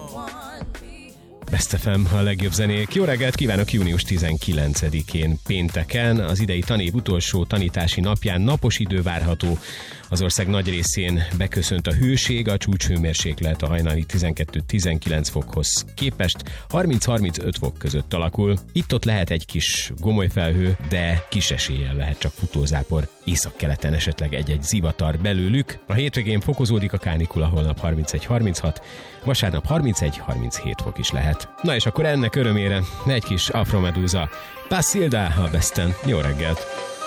Best FM, a legjobb zenék. Jó reggelt kívánok június 19-én pénteken, az idei tanév utolsó tanítási napján napos idő várható. Az ország nagy részén beköszönt a hőség, a csúcshőmérséklet a hajnali 12-19 fokhoz képest 30-35 fok között alakul. Itt-ott lehet egy kis gomolyfelhő, de kis eséllyel lehet csak futózápor. Északkeleten esetleg egy-egy zivatar belőlük. A hétvégén fokozódik a kánikula, holnap 31-36, vasárnap 31-37 fok is lehet. Na és akkor ennek örömére egy kis Afro Medusa, Passilda a Besten. Jó reggelt!